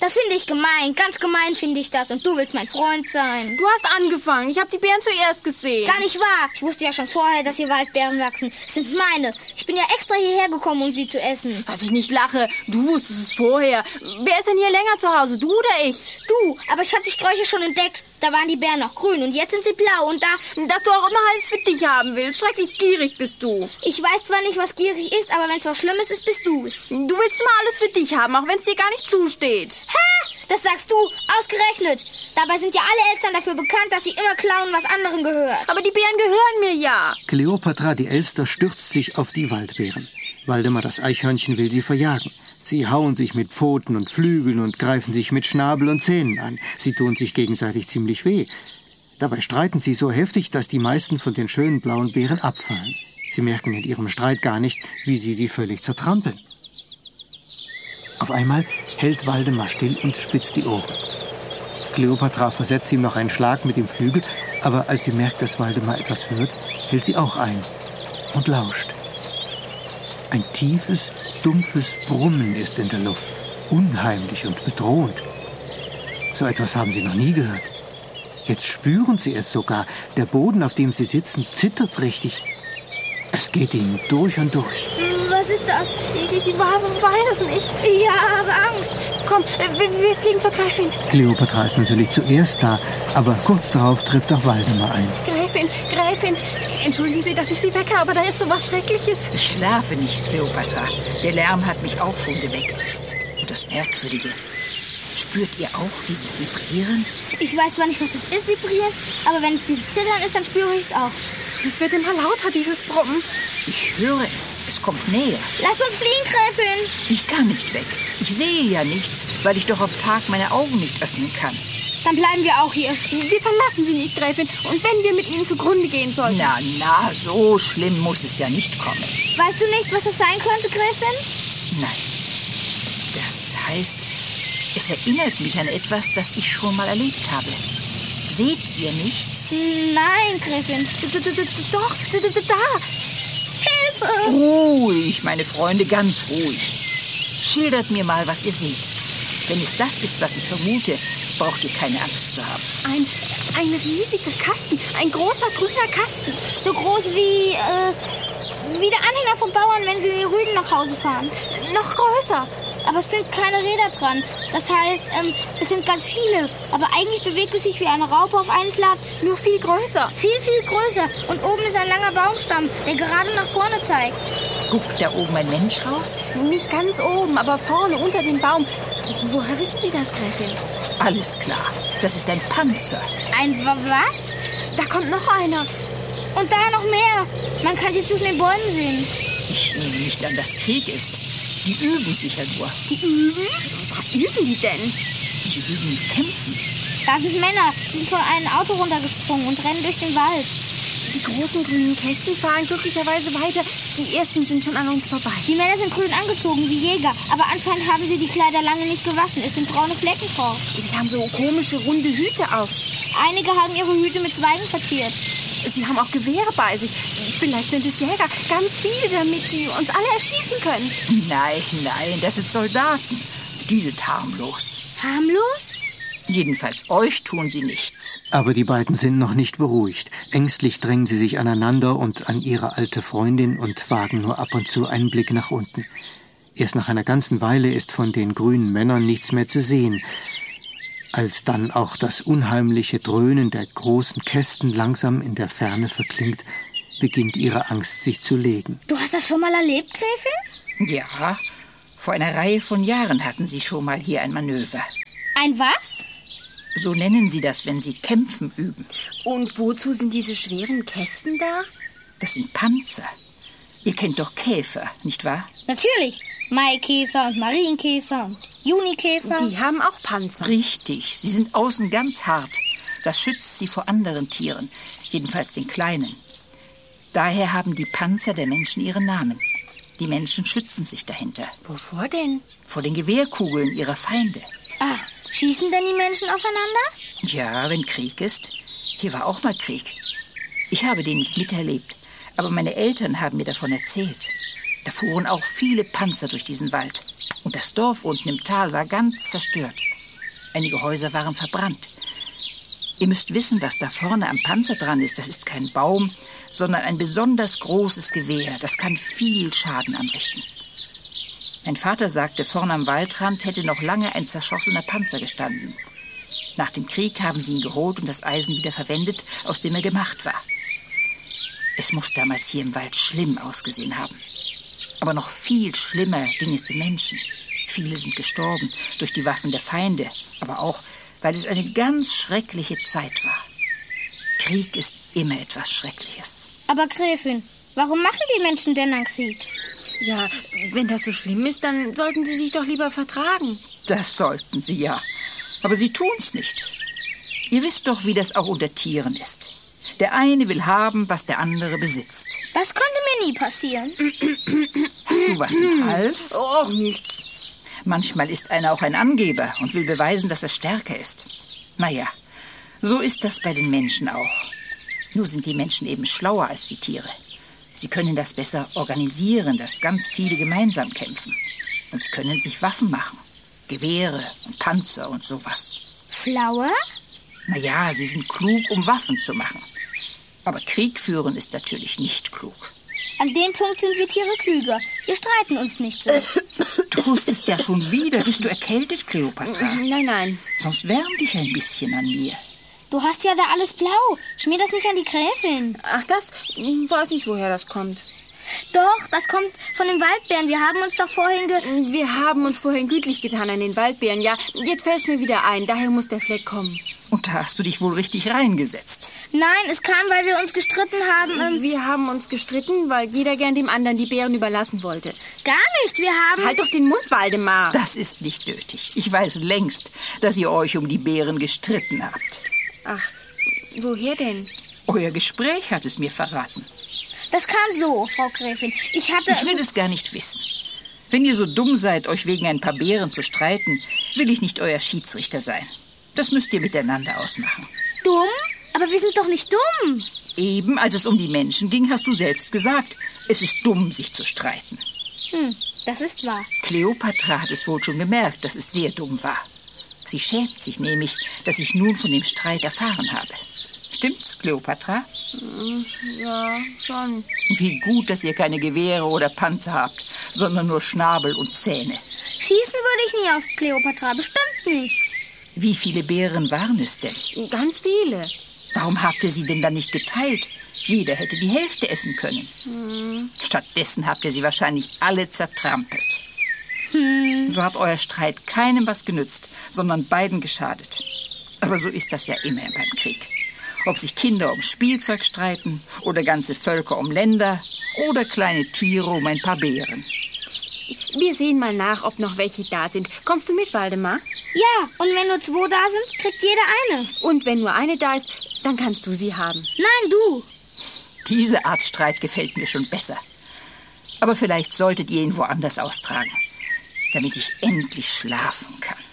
Das finde ich gemein. Ganz gemein finde ich das. Und du willst mein Freund sein. Du hast angefangen. Ich habe die Beeren zuerst gesehen. Gar nicht wahr. Ich wusste ja schon vorher, dass hier Waldbeeren wachsen. Es sind meine. Ich bin ja extra hierher gekommen, um sie zu essen. Dass ich nicht lache. Du wusstest es vorher. Wer ist denn hier länger zu Hause? Du oder ich? Du, aber ich habe die Sträucher schon entdeckt. Da waren die Beeren noch grün und jetzt sind sie blau und Dass du auch immer alles für dich haben willst. Schrecklich gierig bist du. Ich weiß zwar nicht, was gierig ist, aber wenn es was Schlimmes ist, bist du es. Du willst immer alles für dich haben, auch wenn es dir gar nicht zusteht. Ha! Das sagst du, ausgerechnet. Dabei sind ja alle Eltern dafür bekannt, dass sie immer klauen, was anderen gehört. Aber die Beeren gehören mir ja. Kleopatra, die Elster, stürzt sich auf die Waldbeeren. Waldemar, das Eichhörnchen, will sie verjagen. Sie hauen sich mit Pfoten und Flügeln und greifen sich mit Schnabel und Zähnen an. Sie tun sich gegenseitig ziemlich weh. Dabei streiten sie so heftig, dass die meisten von den schönen blauen Beeren abfallen. Sie merken in ihrem Streit gar nicht, wie sie völlig zertrampeln. Auf einmal hält Waldemar still und spitzt die Ohren. Kleopatra versetzt ihm noch einen Schlag mit dem Flügel, aber als sie merkt, dass Waldemar etwas hört, hält sie auch ein und lauscht. Ein tiefes, dumpfes Brummen ist in der Luft, unheimlich und bedrohend. So etwas haben sie noch nie gehört. Jetzt spüren sie es sogar. Der Boden, auf dem sie sitzen, zittert richtig. Es geht ihnen durch und durch. Was ist das? Ich weiß es nicht. Ja, aber Angst. Komm, wir fliegen zur Gräfin. Kleopatra ist natürlich zuerst da, aber kurz darauf trifft auch Waldemar ein. Gräfin, entschuldigen Sie, dass ich Sie wecke, aber da ist so was Schreckliches. Ich schlafe nicht, Kleopatra. Der Lärm hat mich auch schon geweckt. Und das Merkwürdige, spürt ihr auch dieses Vibrieren? Ich weiß zwar nicht, was es ist, Vibrieren, aber wenn es dieses Zittern ist, dann spüre ich es auch. Es wird immer lauter, dieses Brummen. Ich höre es. Es kommt näher. Lass uns fliehen, Gräfin. Ich kann nicht weg. Ich sehe ja nichts, weil ich doch am Tag meine Augen nicht öffnen kann. Dann bleiben wir auch hier. Wir verlassen Sie nicht, Gräfin. Und wenn wir mit Ihnen zugrunde gehen sollten? Na, so schlimm muss es ja nicht kommen. Weißt du nicht, was es sein könnte, Gräfin? Nein. Das heißt, es erinnert mich an etwas, das ich schon mal erlebt habe. Seht ihr nichts? Nein, Gräfin. Doch, da. Hilfe! Ruhig, meine Freunde, ganz ruhig. Schildert mir mal, was ihr seht. Wenn es das ist, was ich vermute, braucht ihr keine Angst zu haben. Ein riesiger Kasten, ein großer grüner Kasten. So groß wie der Anhänger vom Bauern, wenn sie die Rüden nach Hause fahren. Noch größer. Aber es sind keine Räder dran. Das heißt, es sind ganz viele. Aber eigentlich bewegt es sich wie eine Raupe auf einem Blatt. Nur viel größer. Viel, viel größer. Und oben ist ein langer Baumstamm, der gerade nach vorne zeigt. Guckt da oben ein Mensch raus? Nicht ganz oben, aber vorne unter dem Baum. Woher wissen Sie das, Gräfin? Alles klar. Das ist ein Panzer. Ein was? Da kommt noch einer. Und da noch mehr. Man kann die zwischen den Bäumen sehen. Ich nehme nicht an, dass Krieg ist. Die üben sicher nur. Die üben? Was üben die denn? Sie üben Kämpfen. Da sind Männer. Sie sind von einem Auto runtergesprungen und rennen durch den Wald. Die großen grünen Kästen fahren glücklicherweise weiter. Die ersten sind schon an uns vorbei. Die Männer sind grün angezogen wie Jäger. Aber anscheinend haben sie die Kleider lange nicht gewaschen. Es sind braune Flecken drauf. Sie haben so komische, runde Hüte auf. Einige haben ihre Hüte mit Zweigen verziert. Sie haben auch Gewehre bei sich. Vielleicht sind es Jäger. Ganz viele, damit sie uns alle erschießen können. Nein, das sind Soldaten. Die sind harmlos. Harmlos? Jedenfalls euch tun sie nichts. Aber die beiden sind noch nicht beruhigt. Ängstlich drängen sie sich aneinander und an ihre alte Freundin und wagen nur ab und zu einen Blick nach unten. Erst nach einer ganzen Weile ist von den grünen Männern nichts mehr zu sehen. Als dann auch das unheimliche Dröhnen der großen Kästen langsam in der Ferne verklingt, beginnt ihre Angst sich zu legen. Du hast das schon mal erlebt, Gräfin? Ja, vor einer Reihe von Jahren hatten sie schon mal hier ein Manöver. Ein was? So nennen sie das, wenn sie Kämpfen üben. Und wozu sind diese schweren Kästen da? Das sind Panzer. Ihr kennt doch Käfer, nicht wahr? Natürlich. Maikäfer und Marienkäfer und Junikäfer. Die haben auch Panzer. Richtig, sie sind außen ganz hart. Das schützt sie vor anderen Tieren, jedenfalls den Kleinen. Daher haben die Panzer der Menschen ihren Namen. Die Menschen schützen sich dahinter. Wovor denn? Vor den Gewehrkugeln ihrer Feinde. Ach, schießen denn die Menschen aufeinander? Ja, wenn Krieg ist. Hier war auch mal Krieg. Ich habe den nicht miterlebt, aber meine Eltern haben mir davon erzählt. Da fuhren auch viele Panzer durch diesen Wald. Und das Dorf unten im Tal war ganz zerstört. Einige Häuser waren verbrannt. Ihr müsst wissen, was da vorne am Panzer dran ist. Das ist kein Baum, sondern ein besonders großes Gewehr. Das kann viel Schaden anrichten. Mein Vater sagte, vorne am Waldrand hätte noch lange ein zerschossener Panzer gestanden. Nach dem Krieg haben sie ihn geholt und das Eisen wieder verwendet, aus dem er gemacht war. Es muss damals hier im Wald schlimm ausgesehen haben. Aber noch viel schlimmer ging es den Menschen. Viele sind gestorben durch die Waffen der Feinde, aber auch, weil es eine ganz schreckliche Zeit war. Krieg ist immer etwas Schreckliches. Aber Gräfin, warum machen die Menschen denn einen Krieg? Ja, wenn das so schlimm ist, dann sollten sie sich doch lieber vertragen. Das sollten sie ja. Aber sie tun's nicht. Ihr wisst doch, wie das auch unter Tieren ist. Der eine will haben, was der andere besitzt. Das konnte mir nie passieren. Hast du was im Hals? Och, nichts. Manchmal ist einer auch ein Angeber und will beweisen, dass er stärker ist. Naja, so ist das bei den Menschen auch. Nur sind die Menschen eben schlauer als die Tiere. Sie können das besser organisieren, dass ganz viele gemeinsam kämpfen. Und sie können sich Waffen machen. Gewehre und Panzer und sowas. Schlauer? Naja, sie sind klug, um Waffen zu machen. Aber Krieg führen ist natürlich nicht klug. An dem Punkt sind wir Tiere klüger. Wir streiten uns nicht so. Du hustest ja schon wieder. Bist du erkältet, Kleopatra? Nein. Sonst wärm dich ein bisschen an mir. Du hast ja da alles blau. Schmier das nicht an die Gräfin. Ach, das? Weiß nicht, woher das kommt. Doch, das kommt von den Waldbären. Wir haben uns doch vorhin gütlich getan an den Waldbären. Ja, jetzt fällt es mir wieder ein. Daher muss der Fleck kommen. Und da hast du dich wohl richtig reingesetzt. Nein, es kam, weil wir uns gestritten haben. Wir haben uns gestritten, weil jeder gern dem anderen die Beeren überlassen wollte. Gar nicht, wir haben... Halt doch den Mund, Waldemar. Das ist nicht nötig. Ich weiß längst, dass ihr euch um die Beeren gestritten habt. Ach, woher denn? Euer Gespräch hat es mir verraten. Das kam so, Frau Gräfin. Ich will es gar nicht wissen. Wenn ihr so dumm seid, euch wegen ein paar Beeren zu streiten, will ich nicht euer Schiedsrichter sein. Das müsst ihr miteinander ausmachen. Dumm? Aber wir sind doch nicht dumm. Eben, als es um die Menschen ging, hast du selbst gesagt, es ist dumm, sich zu streiten. Das ist wahr. Kleopatra hat es wohl schon gemerkt, dass es sehr dumm war. Sie schämt sich nämlich, dass ich nun von dem Streit erfahren habe. Stimmt's, Kleopatra? Ja, schon. Wie gut, dass ihr keine Gewehre oder Panzer habt, sondern nur Schnabel und Zähne. Schießen würde ich nie auf Kleopatra, bestimmt nicht. Wie viele Beeren waren es denn? Ganz viele. Warum habt ihr sie denn dann nicht geteilt? Jeder hätte die Hälfte essen können. Stattdessen habt ihr sie wahrscheinlich alle zertrampelt. So hat euer Streit keinem was genützt, sondern beiden geschadet. Aber so ist das ja immer beim Krieg. Ob sich Kinder um Spielzeug streiten oder ganze Völker um Länder oder kleine Tiere um ein paar Beeren. Wir sehen mal nach, ob noch welche da sind. Kommst du mit, Waldemar? Ja, und wenn nur 2 da sind, kriegt jeder eine. Und wenn nur eine da ist, dann kannst du sie haben. Nein, du. Diese Art Streit gefällt mir schon besser. Aber vielleicht solltet ihr ihn woanders austragen, damit ich endlich schlafen kann.